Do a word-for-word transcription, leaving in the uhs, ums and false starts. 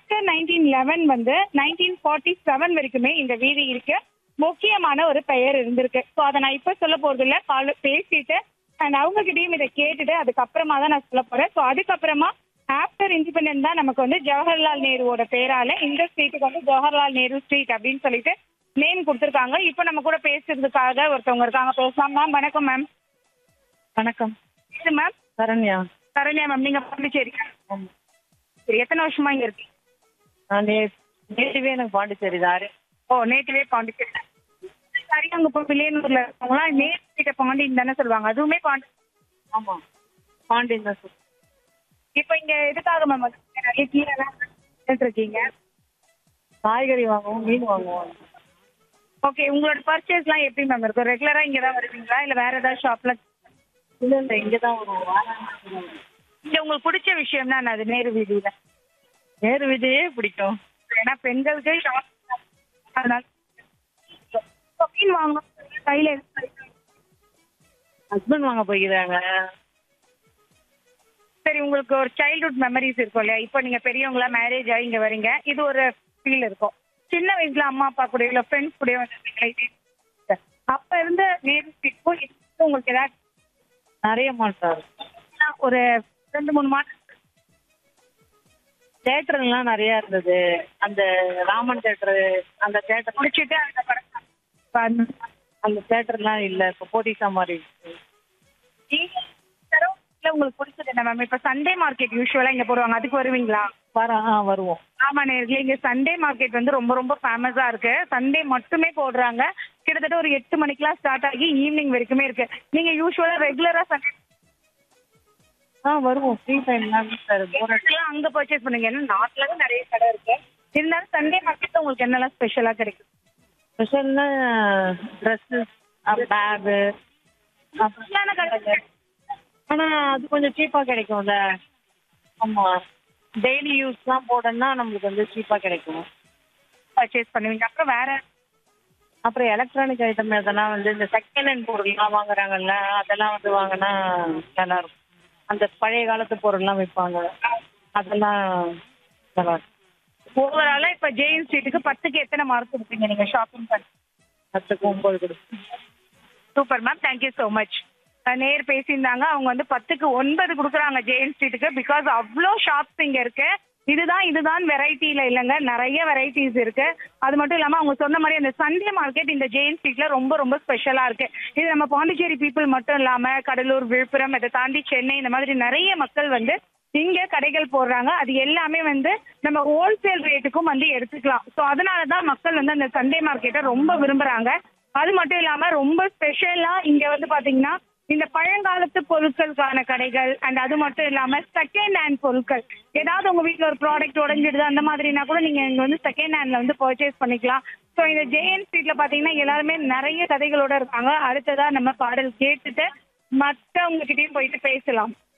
After nineteen eleven வந்து nineteen forty seven வரைக்குமே இந்த வீதி இருக்கு. முக்கியமான ஒரு பெயர் இருந்திருக்கு. ஸோ அதை நான் இப்போ சொல்ல போறது இல்லை, கால பேசிட்டு அண்ட் அவங்க கிட்டயும் இதை கேட்டுட்டு அதுக்கப்புறமா தான் நான் சொல்ல போறேன். ஸோ அதுக்கப்புறமா ஆஃப்டர் இண்டிபெண்டன்ஸ் தான் நமக்கு வந்து ஜவஹர்லால் நேருவோட பேரால இந்த ஸ்ட்ரீட்டுக்கு வந்து ஜவஹர்லால் நேரு ஸ்ட்ரீட் அப்படின்னு சொல்லிட்டு நேம் கொடுத்துருக்காங்க. இப்போ நம்ம கூட பேசுறதுக்காக ஒருத்தவங்க இருக்காங்க, பேசலாம். மேம் வணக்கம். மேம் வணக்கம். இது மேம் சரண்யா. சரண்யா மேம், நீங்க பாண்டிச்சேரி. ஆமா. சரி, எத்தனை வருஷமா இங்க இருக்கீங்க? நான் நே நேட்டிவே எனக்கு பாண்டிச்சேரி தான். ஓ, நேட்டிவே பாண்டிச்சேரி. சரி, அங்க இப்போ வில்லியனூர்ல இருக்கவங்களாம் நேரு ஸ்ட்ரீட்டை பாண்டின்னு தானே சொல்லுவாங்க, அதுவுமே பாண்டி. ஆமாம், பாண்டியன் தான் சார். இப்போ இங்க எதுக்காக மேம் வந்து நிறைய கீரைலாம் இருக்கீங்க? காய்கறி வாங்குவோம், மீன் வாங்குவோம். ஓகே, உங்களோட பர்ச்சேஸ்லாம் எப்படி மேம் இருக்கும்? ரெகுலரா இங்க தான் வருவீங்களா இல்லை வேற ஏதாவது ஷாப்ல? இல்லை இல்லை, இங்கே தான் வருவோம். இங்க உங்களுக்கு பிடிச்ச விஷயம்னா அது நேரு வீதியில? நேரு வீதியே பிடிக்கும். ஏன்னா பெண்களுக்கு ஷாப், அதனால இப்போ மீன் வாங்கணும் கையில எதுவும். ஹஸ்பண்ட் வாங்க போய்க்கிறாங்க. சரி, உங்களுக்கு ஒரு சைல்ட்ஹுட் மெமரிஸ் இருக்கும் இல்லையா? இப்போ நீங்க பெரியவங்களா மேரேஜ் ஆகி இங்க வரீங்க, இது ஒரு ஃபீல் இருக்கும். சின்ன வயசுல அம்மா அப்பா கூட இல்லை ஃப்ரெண்ட்ஸ் கூட வந்துருக்கீங்களா? அப்ப இருந்த நேரு ஸ்ட்ரீட்க்கும் இப்போ உங்களுக்கு ஏதாவது நிறைய மாட்டார். ஒரு ரெண்டு மூணு மாதம் தேட்டர்லாம் நிறையா இருந்தது. அந்த ராமன் தேட்டரு, அந்த தேட்டர் முடிச்சுட்டு அந்த படம் அந்த தேட்டர்லாம் இல்லை, இப்போ போட்டிசா மாதிரி இருக்கு. நீங்க உங்களுக்கு பிடிச்சது என்ன மேம்? இப்போ சண்டே மார்க்கெட் யூஸ்வலா இங்க போடுவாங்க, அதுக்கு வருவீங்களா? வர ஆ வருவோம். ஆமா நேர்களே, இங்க சண்டே மார்க்கெட் வந்து ரொம்ப ரொம்ப ஃபேமஸா இருக்கு. சண்டே மட்டுமே போடுறாங்க. கிட்டத்தட்ட ஒரு எட்டு மணிக்கெல்லாம் ஸ்டார்ட் ஆகி ஈவினிங் வரைக்குமே இருக்கு. நீங்க யூஸ்வலா ரெகுலரா சண்டே ஆ வருவோம். ஃப்ரீ டைம்லாம் சார் போகிற அங்க பர்ச்சேஸ் பண்ணுங்க. ஏன்னா நாட்டுல தான் நிறைய கடை இருக்கு. இருந்தாலும் சண்டே மார்க்கெட்ல உங்களுக்கு என்னெல்லாம் ஸ்பெஷலா கிடைக்கும்? ஸ்பெஷல்னா ட்ரெஸ்ஸு, பேகு. ஸ்பெஷலான கடை ஆனால் அது கொஞ்சம் சீப்பாக கிடைக்கும்ல. ஆமாம், டெய்லி யூஸ்லாம் போடணும்னா நம்மளுக்கு வந்து சீப்பாக கிடைக்கும். பர்ச்சேஸ் பண்ணுவீங்க. அப்புறம் வேற அப்புறம் எலக்ட்ரானிக் ஐட்டம் எதனா வந்து இந்த செகண்ட் ஹேண்ட் பொருள்லாம் வாங்குறாங்கல்ல, அதெல்லாம் வந்து வாங்கினா நல்லாயிருக்கும். அந்த பழைய காலத்து பொருள்லாம் விற்பாங்க, அதெல்லாம் நல்லாயிருக்கும். ஓவராலா இப்ப ஜேஎன் ஸ்ட்ரீட்டுக்கு பத்துக்கு எத்தனை மார்க் கொடுப்பீங்க நீங்க ஷாப்பிங் பண்ணி? பத்துக்கு ஒம்பது கொடுக்கும். Super ma'am, thank you so much. நேர் பேசியிருந்தாங்க, அவங்க வந்து பத்துக்கு ஒன்பது கொடுக்குறாங்க ஜேஎன் ஸ்ட்ரீட்டுக்கு. பிகாஸ் அவ்வளோ ஷாப்ஸ் இங்க இருக்கு. இதுதான் இதுதான் வெரைட்டியில இல்லைங்க, நிறைய வெரைட்டிஸ் இருக்கு. அது மட்டும் இல்லாம அவங்க சொன்ன மாதிரி அந்த சண்டே மார்க்கெட் இந்த ஜேஎன் ஸ்ட்ரீட்ல ரொம்ப ரொம்ப ஸ்பெஷலா இருக்கு. இது நம்ம பாண்டிச்சேரி பீப்புள் மட்டும் இல்லாம கடலூர், விழுப்புரம், இதை தாண்டி சென்னை, இந்த மாதிரி நிறைய மக்கள் வந்து இங்க கடைகள் போடுறாங்க. அது எல்லாமே வந்து நம்ம ஹோல்சேல் ரேட்டுக்கும் வந்து எடுத்துக்கலாம். ஸோ அதனாலதான் மக்கள் வந்து அந்த சண்டே மார்க்கெட்டை ரொம்ப விரும்புறாங்க. அது மட்டும் இல்லாம ரொம்ப ஸ்பெஷலா இங்க வந்து பாத்தீங்கன்னா இந்த பழங்காலத்து பொருட்களுக்கான கடைகள் அண்ட் அது மட்டும் இல்லாம செகண்ட் ஹேண்ட் பொருட்கள், ஏதாவது உங்க வீட்டுல ஒரு ப்ராடக்ட் உடஞ்சிடுது அந்த மாதிரினா கூட நீங்க இங்க வந்து செகண்ட் ஹேண்ட்ல வந்து பர்ச்சேஸ் பண்ணிக்கலாம். ஸோ இந்த ஜேஎன் ஸ்ட்ரீட்ல பாத்தீங்கன்னா எல்லாருமே நிறைய கதைகளோட இருக்காங்க. அடுத்ததா நம்ம பாடல் கேட்டுட்டு மற்றவங்க கிட்டயும் போயிட்டு பேசலாம்.